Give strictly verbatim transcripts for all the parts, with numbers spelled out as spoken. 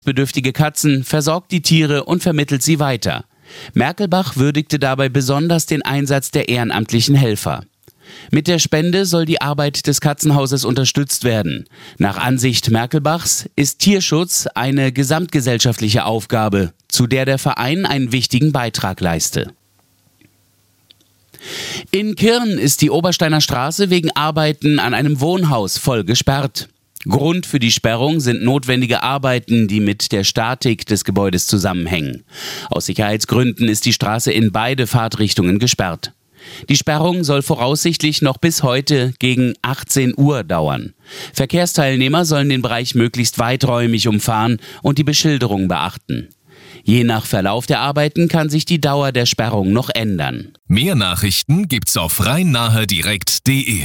Bedürftige Katzen, versorgt die Tiere und vermittelt sie weiter. Merkelbach würdigte dabei besonders den Einsatz der ehrenamtlichen Helfer. Mit der Spende soll die Arbeit des Katzenhauses unterstützt werden. Nach Ansicht Merkelbachs ist Tierschutz eine gesamtgesellschaftliche Aufgabe, zu der der Verein einen wichtigen Beitrag leiste. In Kirn ist die Obersteiner Straße wegen Arbeiten an einem Wohnhaus voll gesperrt. Grund für die Sperrung sind notwendige Arbeiten, die mit der Statik des Gebäudes zusammenhängen. Aus Sicherheitsgründen ist die Straße in beide Fahrtrichtungen gesperrt. Die Sperrung soll voraussichtlich noch bis heute gegen achtzehn Uhr dauern. Verkehrsteilnehmer sollen den Bereich möglichst weiträumig umfahren und die Beschilderung beachten. Je nach Verlauf der Arbeiten kann sich die Dauer der Sperrung noch ändern. Mehr Nachrichten gibt's auf rhein-nahe-direkt punkt de.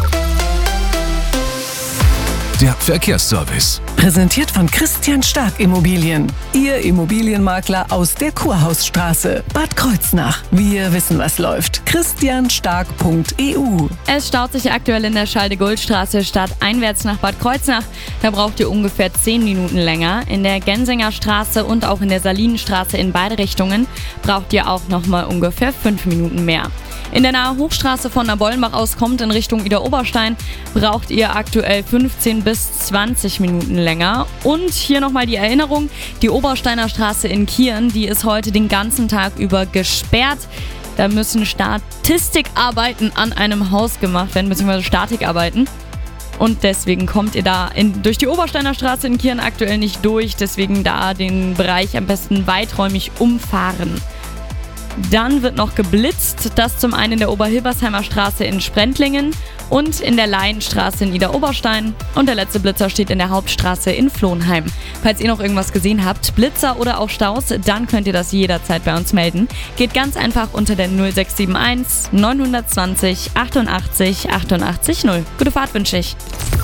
Der Verkehrsservice. Präsentiert von Christian Stark Immobilien. Ihr Immobilienmakler aus der Kurhausstraße, Bad Kreuznach. Wir wissen, was läuft. christian stark punkt e u. Es staut sich aktuell in der Charles-de-Gaulle-Straße stadteinwärts nach Bad Kreuznach. Da braucht ihr ungefähr zehn Minuten länger. In der Gensinger Straße und auch in der Salinenstraße in beide Richtungen braucht ihr auch nochmal ungefähr fünf Minuten mehr. In der Nahe Hochstraße von der Bollenbach aus kommt in Richtung Idar-Oberstein, braucht ihr aktuell fünfzehn bis zwanzig Minuten länger. Und hier nochmal die Erinnerung, die Obersteiner Straße in Kirn, die ist heute den ganzen Tag über gesperrt. Da müssen Statistikarbeiten an einem Haus gemacht werden, beziehungsweise Statikarbeiten. Und deswegen kommt ihr da in, durch die Obersteiner Straße in Kirn aktuell nicht durch, deswegen da den Bereich am besten weiträumig umfahren. Dann wird noch geblitzt, das zum einen in der Oberhilbersheimer Straße in Sprentlingen und in der Laienstraße in Idar-Oberstein. Und der letzte Blitzer steht in der Hauptstraße in Flohnheim. Falls ihr noch irgendwas gesehen habt, Blitzer oder auch Staus, dann könnt ihr das jederzeit bei uns melden. Geht ganz einfach unter der null sechs sieben eins neun zwei null achtundachtzig achtundachtzig null. Gute Fahrt wünsche ich.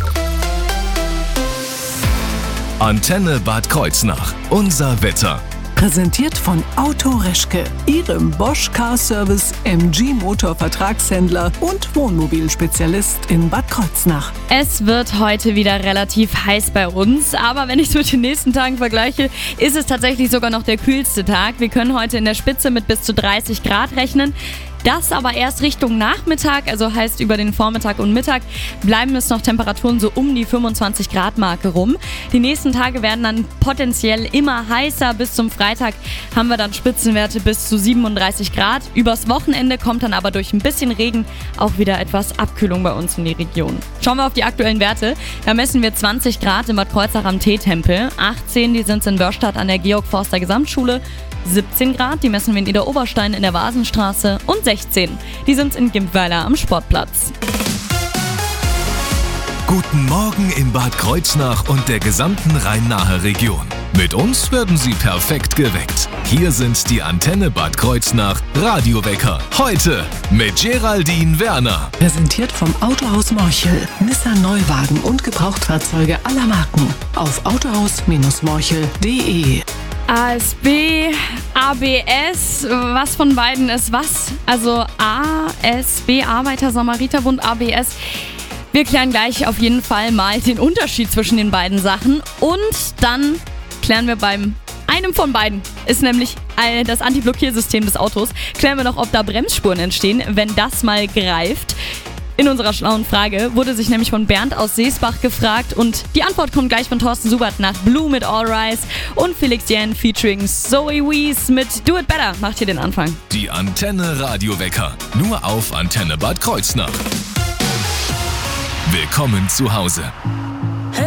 Antenne Bad Kreuznach. Unser Wetter. Präsentiert von Auto Reschke, Ihrem Bosch Car Service M G Motor Vertragshändler und Wohnmobilspezialist in Bad Kreuznach. Es wird heute wieder relativ heiß bei uns, aber wenn ich es mit den nächsten Tagen vergleiche, ist es tatsächlich sogar noch der kühlste Tag. Wir können heute in der Spitze mit bis zu dreißig Grad rechnen. Das aber erst Richtung Nachmittag, also heißt über den Vormittag und Mittag, bleiben es noch Temperaturen so um die fünfundzwanzig Grad Marke rum. Die nächsten Tage werden dann potenziell immer heißer. Bis zum Freitag haben wir dann Spitzenwerte bis zu siebenunddreißig Grad. Übers Wochenende kommt dann aber durch ein bisschen Regen auch wieder etwas Abkühlung bei uns in die Region. Schauen wir auf die aktuellen Werte. Da messen wir zwanzig Grad in Bad Kreuznach am Teetempel, achtzehn, die sind in Wörstadt an der Georg Forster Gesamtschule, siebzehn Grad, die messen wir in Idar-Oberstein in der Vasenstraße und sechzehn, die sind in Gimpweiler am Sportplatz. Guten Morgen in Bad Kreuznach und der gesamten Rhein-Nahe-Region. Mit uns werden Sie perfekt geweckt. Hier sind die Antenne Bad Kreuznach Radiowecker. Heute mit Geraldine Werner. Präsentiert vom Autohaus Morchel. Nissan Neuwagen und Gebrauchtfahrzeuge aller Marken. Auf autohaus Morchel punkt de. A S B, A B S, was von beiden ist was? Also A S B, Arbeiter-Samariter-Bund, A B S. Wir klären gleich auf jeden Fall mal den Unterschied zwischen den beiden Sachen. Und dann klären wir beim einem von beiden, ist nämlich das Antiblockiersystem des Autos, klären wir noch, ob da Bremsspuren entstehen, wenn das mal greift. In unserer schlauen Frage wurde sich nämlich von Bernd aus Seesbach gefragt und die Antwort kommt gleich von Thorsten Subert nach Blue mit All Rise und Felix Jähn featuring Zoe Wees mit Do It Better macht hier den Anfang. Die Antenne Radiowecker, nur auf Antenne Bad Kreuznach. Willkommen zu Hause.